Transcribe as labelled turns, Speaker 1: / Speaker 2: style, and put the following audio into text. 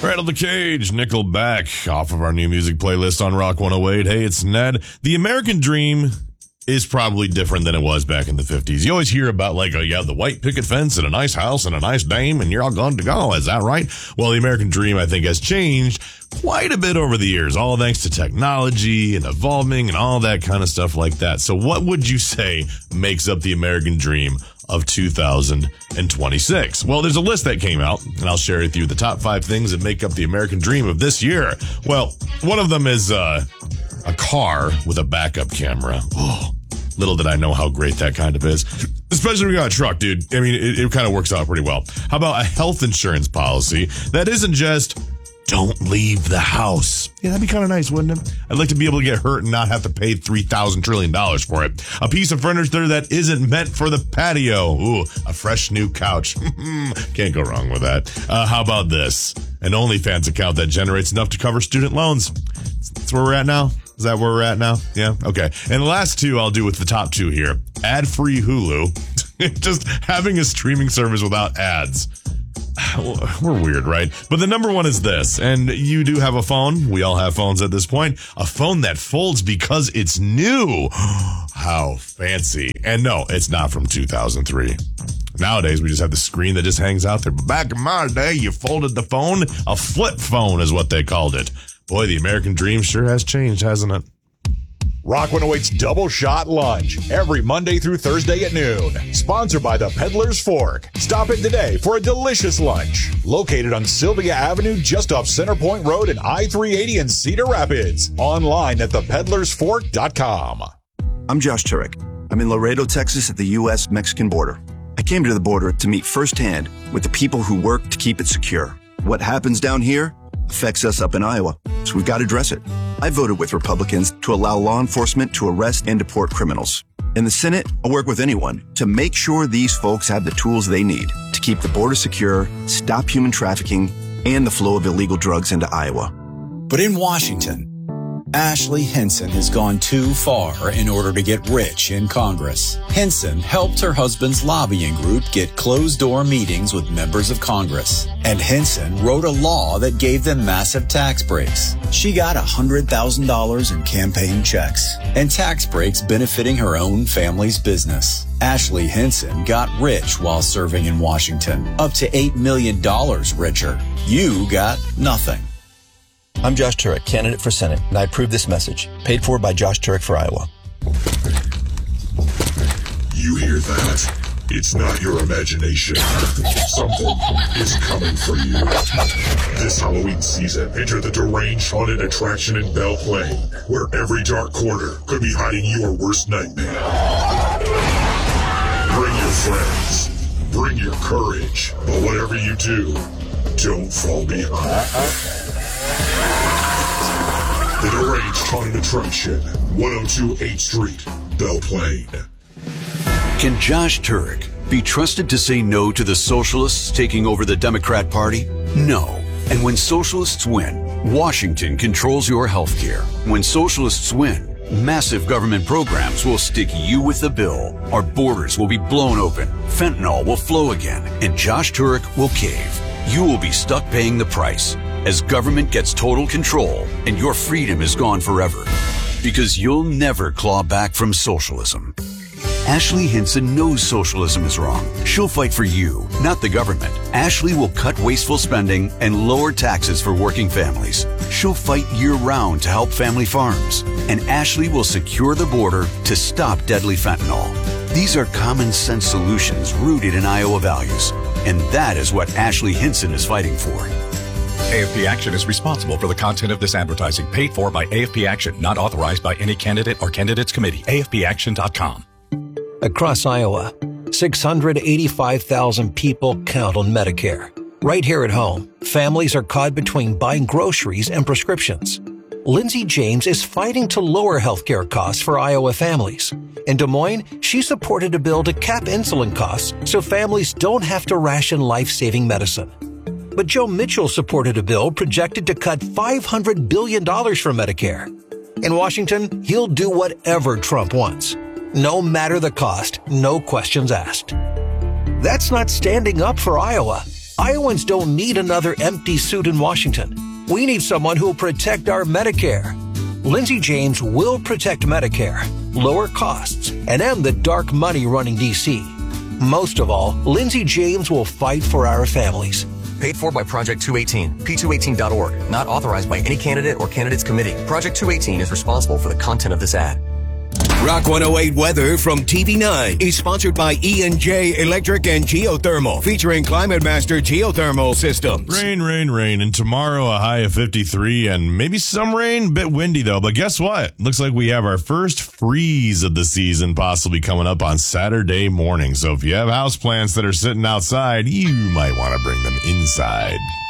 Speaker 1: Rattle the Cage, Nickelback, off of our new music playlist on Rock 108. Hey, it's Ned. The American dream is probably different than it was back in the 50s. You always hear about, like, you have the white picket fence and a nice house and a nice dame, and you're all going to go. Is that right? Well, the American dream, I think, has changed quite a bit over the years, all thanks to technology and evolving and all that kind of stuff like that. So what would you say makes up the American dream of 2026? Well, there's a list that came out, and I'll share with you the top 5 things that make up the American dream of this year. Well, one of them is a car with a backup camera. Oh, little did I know how great that kind of is. Especially when you got a truck, dude. I mean, it kind of works out pretty well. How about a health insurance policy that isn't just don't leave the house? Yeah, that'd be kind of nice, wouldn't it? I'd like to be able to get hurt and not have to pay $3,000 trillion for it. A piece of furniture that isn't meant for the patio. Ooh, a fresh new couch. Can't go wrong with that. How about this? An OnlyFans account that generates enough to cover student loans. That's where we're at now. Is that where we're at now? Yeah? Okay. And the last 2 I'll do with the top 2 here. Ad-free Hulu. Just having a streaming service without ads. We're weird, right? But the number 1 is this, and you do have a phone. We all have phones at this point. A phone that folds because it's new. How fancy. And no, it's not from 2003. Nowadays, we just have the screen that just hangs out there. But back in my day, you folded the phone. A flip phone is what they called it. Boy, the American dream sure has changed, hasn't it?
Speaker 2: Rock 108's Double Shot Lunch, every Monday through Thursday at noon. Sponsored by the Peddler's Fork. Stop in today for a delicious lunch. Located on Sylvia Avenue, just off Centerpoint Road and I-380 in Cedar Rapids. Online at thepedlersfork.com.
Speaker 3: I'm Josh Turek. I'm in Laredo, Texas at the U.S.-Mexican border. I came to the border to meet firsthand with the people who work to keep it secure. What happens down here affects us up in Iowa, so we've got to address it. I voted with Republicans to allow law enforcement to arrest and deport criminals. In the Senate, I'll work with anyone to make sure these folks have the tools they need to keep the border secure, stop human trafficking, and the flow of illegal drugs into Iowa.
Speaker 4: But in Washington, Ashley Hinson has gone too far in order to get rich in Congress. Hinson helped her husband's lobbying group get closed-door meetings with members of Congress. And Hinson wrote a law that gave them massive tax breaks. She got $100,000 in campaign checks and tax breaks benefiting her own family's business. Ashley Hinson got rich while serving in Washington, up to $8 million richer. You got nothing.
Speaker 5: I'm Josh Turek, candidate for Senate, and I approve this message. Paid for by Josh Turek for Iowa.
Speaker 6: You hear that? It's not your imagination. Something is coming for you. This Halloween season, enter the Deranged Haunted Attraction in Belle Plaine, where every dark corner could be hiding your worst nightmare. Bring your friends. Bring your courage. But whatever you do, don't fall behind. The Deranged Haunted Attraction, 102 8th Street, Belle Plaine.
Speaker 7: Can Josh Turek be trusted to say no to the socialists taking over the Democrat Party? No. And when socialists win, Washington controls your health care. When socialists win, massive government programs will stick you with the bill. Our borders will be blown open. Fentanyl will flow again. And Josh Turek will cave. You will be stuck paying the price as government gets total control and your freedom is gone forever. Because you'll never claw back from socialism. Ashley Hinson knows socialism is wrong. She'll fight for you, not the government. Ashley will cut wasteful spending and lower taxes for working families. She'll fight year-round to help family farms. And Ashley will secure the border to stop deadly fentanyl. These are common-sense solutions rooted in Iowa values. And that is what Ashley Hinson is fighting for.
Speaker 8: AFP Action is responsible for the content of this advertising, paid for by AFP Action, not authorized by any candidate or candidates committee. AFPAction.com.
Speaker 9: Across Iowa, 685,000 people count on Medicare. Right here at home, families are caught between buying groceries and prescriptions. Lindsay James is fighting to lower healthcare costs for Iowa families. In Des Moines, she supported a bill to cap insulin costs so families don't have to ration life-saving medicine. But Joe Mitchell supported a bill projected to cut $500 billion from Medicare. In Washington, he'll do whatever Trump wants. No matter the cost, no questions asked. That's not standing up for Iowa. Iowans don't need another empty suit in Washington. We need someone who will protect our Medicare. Lindsey James will protect Medicare, lower costs, and end the dark money running D.C. Most of all, Lindsey James will fight for our families.
Speaker 10: Paid for by Project 218, p218.org. Not authorized by any candidate or candidates committee. Project 218 is responsible for the content of this ad.
Speaker 11: Rock 108 weather from TV9 is sponsored by E&J Electric and Geothermal, featuring Climate Master Geothermal Systems.
Speaker 1: Rain, rain, rain. And tomorrow a high of 53 and maybe some rain, bit windy though. But guess what? Looks like we have our first freeze of the season possibly coming up on Saturday morning. So if you have houseplants that are sitting outside, you might want to bring them inside.